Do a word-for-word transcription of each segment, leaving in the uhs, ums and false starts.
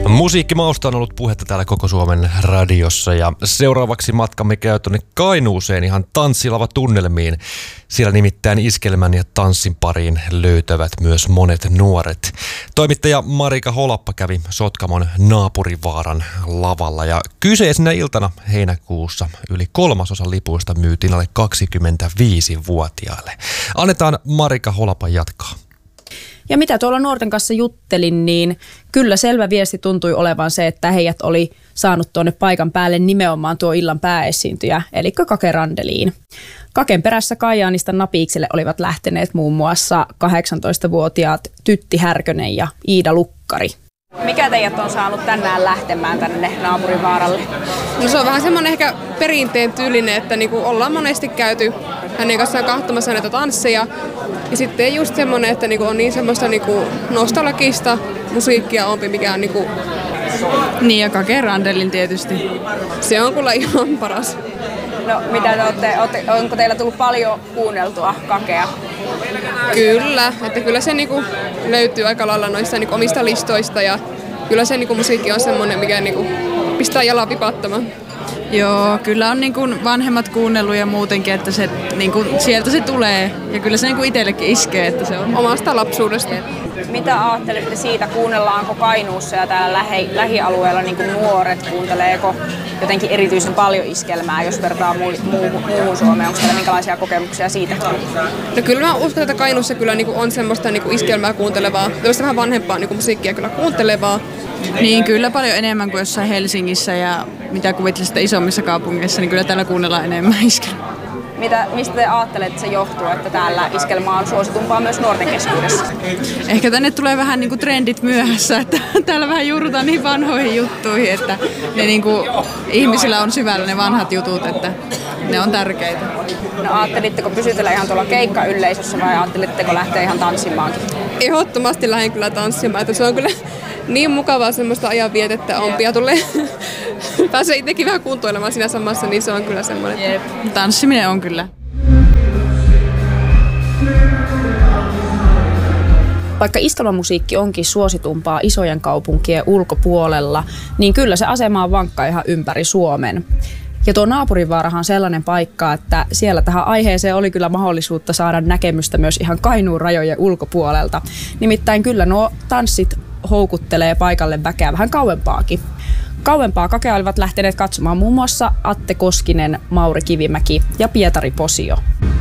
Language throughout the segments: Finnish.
Musiikkimausta on ollut puhetta täällä koko Suomen radiossa ja seuraavaksi matkamme käy tuonne Kainuuseen ihan tanssilava tunnelmiin. Siellä nimittäin iskelmän ja tanssin pariin löytävät myös monet nuoret. Toimittaja Marika Holappa kävi Sotkamon Naapurivaaran lavalla ja kyseisenä iltana heinäkuussa yli kolmasosa lipuista myytiin alle kaksikymmentäviisivuotiaille. Annetaan Marika Holappa jatkaa. Ja mitä tuolla nuorten kanssa juttelin, niin kyllä selvä viesti tuntui olevan se, että heidät oli saanut tuonne paikan päälle nimenomaan tuo illan pääesiintyjä, eli Kake Randeliin. Kaken perässä Kajaanista Napikselle olivat lähteneet muun muassa kahdeksantoistavuotiaat Tytti Härkönen ja Iida Lukkari. Mikä teidät on saanut tänään lähtemään tänne Naapurivaaralle? No se on vähän semmoinen ehkä perinteen tyylinen, että niinku ollaan monesti käyty hänen kanssaan katsomassa näitä tansseja. Ja sitten just semmoinen, että niinku on niin semmoista niinku nostalgista musiikkia ompi, mikä on niinku... Niin ja Kake Randelin tietysti. Se on kyllä ihan paras. No mitä te olette, olette, onko teillä tullut paljon kuunneltua Kakea? Kyllä, että kyllä se niinku löytyy aika lailla noista niinku omista listoista ja kyllä se niinku musiikki on semmoinen, mikä niinku pistää jalan pipattamaan. Joo, kyllä on niinku vanhemmat kuunnellut ja muutenkin, että se, niinku, sieltä se tulee ja kyllä se niinku itsellekin iskee, että se on omasta lapsuudesta. Mitä ajattelette siitä, kuunnellaanko Kainuussa ja täällä lähi, lähialueella niin kuin nuoret, kuunteleeko jotenkin erityisen paljon iskelmää, jos vertaa muu, muu, muuhun Suomeen? Onko teillä minkälaisia kokemuksia siitä? No kyllä mä uskon, että Kainuussa kyllä niin kuin on semmoista niin kuin iskelmää kuuntelevaa, tämmöistä vähän vanhempaa niin kuin musiikkia kyllä kuuntelevaa. Niin, kyllä paljon enemmän kuin jossain Helsingissä ja mitä kuvittelisit isommissa kaupungeissa, niin kyllä täällä kuunnellaan enemmän iskelmää. Mitä, mistä te ajattelette, että se johtuu, että täällä iskelma on suositumpaa myös nuorten keskuudessa? Ehkä tänne tulee vähän niin kuin trendit myöhässä, että täällä vähän juurrutaan niin vanhoihin juttuihin, että ne niin kuin, ihmisillä on syvällä ne vanhat jutut, että ne on tärkeitä. No ajattelitteko pysytellä ihan tuolla keikkayleisössä vai ajattelitteko lähteä ihan tanssimaankin? Ehdottomasti lähden kyllä tanssimaan, että se on kyllä niin mukavaa semmoista ajanvietettä on ja tulee pääsee itsekin vähän kuntoilemaan siinä samassa, niin se on kyllä semmoinen. Jep. Tanssiminen on kyllä. Vaikka iskelmämusiikki onkin suositumpaa isojen kaupunkien ulkopuolella, niin kyllä se asema on vankka ihan ympäri Suomen. Ja tuo Naapurivaarahan on sellainen paikka, että siellä tähän aiheeseen oli kyllä mahdollisuutta saada näkemystä myös ihan Kainuun rajojen ulkopuolelta. Nimittäin kyllä nuo tanssit houkuttelee paikalle väkeä vähän kauempaakin. Kauempaa Kakea olivat lähteneet katsomaan muun muassa Atte Koskinen, Mauri Kivimäki ja Pietari Posio.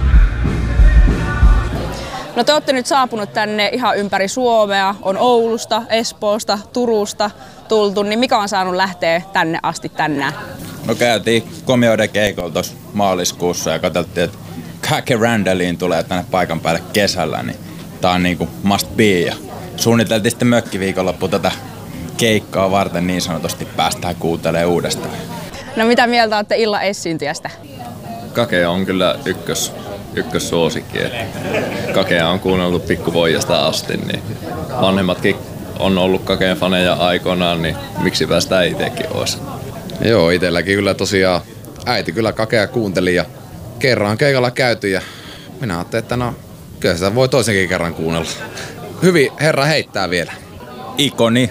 No te olette nyt saapunut tänne ihan ympäri Suomea. On Oulusta, Espoosta, Turusta tultu. Niin mikä on saanut lähteä tänne asti tänään? No käytiin Komioiden keikolla tuossa maaliskuussa ja katsottiin, että Kake Randeliin tulee tänne paikan päälle kesällä. Niin tää on niinku must be. Ja suunniteltiin sitten mökkiviikonloppu tätä keikkaa varten niin sanotusti päästään kuuntelemaan uudestaan. No mitä mieltä olette illan esiintyjästä? Kake on kyllä ykkös, ykkössuosikki. Kakea on kuunneltu pikkupoijasta asti, niin vanhemmatkin on ollut Kakeen faneja aikoinaan, niin miksipä sitä itsekin olisi. Joo, itselläkin kyllä tosiaan äiti kyllä Kakea kuunteli ja kerran keikalla käyty ja minä ajattelin, että no kyllä sitä voi toisenkin kerran kuunnella. Hyvin herra heittää vielä. Ikoni.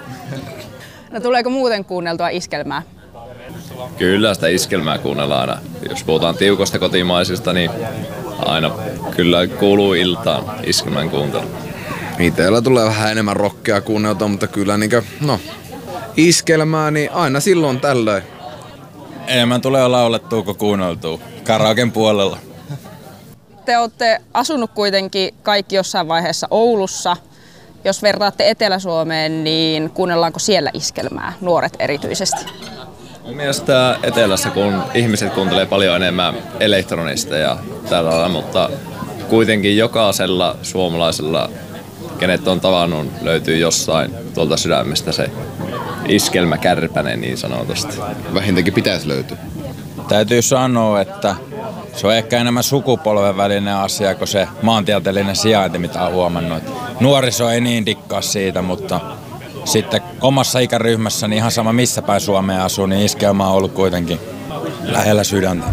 No tuleeko muuten kuunneltua iskelmää? Kyllä sitä iskelmää kuunnellaan aina. Jos puhutaan tiukosta kotimaisista, niin aina kyllä kuuluu iltaan iskelmän kuuntelu. Itellä tulee vähän enemmän rockia kuunneltua, mutta kyllä niinkö, no, iskelmää niin aina silloin tällöin. Enemmän tulee laulettua kuin kuunneltua. Karaoken puolella. Te olette asunut kuitenkin kaikki jossain vaiheessa Oulussa. Jos vertaatte Etelä-Suomeen, niin kuunnellaanko siellä iskelmää, nuoret erityisesti? Mun mielestä Etelässä, kun ihmiset kuuntelee paljon enemmän elektronista ja tällä lailla, mutta kuitenkin jokaisella suomalaisella, kenet on tavannut, löytyy jossain tuolta sydämestä se iskelmäkärpänen niin sanotusti. Vähintäänkin pitäisi löytyä. Täytyy sanoa, että se on ehkä enemmän sukupolven välinen asia kuin se maantieteellinen sijainti, mitä on huomannut. Nuoriso ei niin dikkaa siitä, mutta sitten omassa ikäryhmässä, niin ihan sama missä päin Suomea asuu, niin iskelmä on ollut kuitenkin lähellä sydäntä.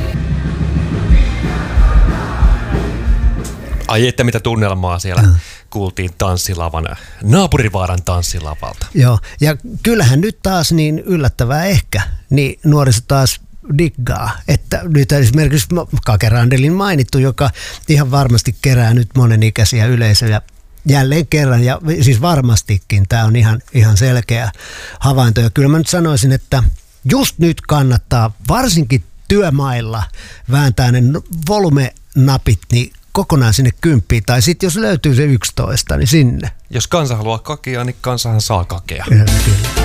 Ai että mitä tunnelmaa siellä kuultiin tanssilavan, Naapurinvaaran tanssilavalta. Joo, ja kyllähän nyt taas niin yllättävää ehkä, niin nuoriso taas diggaa, että nyt esimerkiksi Kake Randelin mainittu, joka ihan varmasti kerää nyt monenikäisiä yleisöjä jälleen kerran, ja siis varmastikin tämä on ihan, ihan selkeä havainto, ja kyllä mä nyt sanoisin, että just nyt kannattaa varsinkin työmailla vääntää ne volumenapit niin kokonaan sinne kymppiin, tai sitten jos löytyy se yksitoista, niin sinne. Jos kansa haluaa kakea, niin kansahan saa kakea. Kyllä.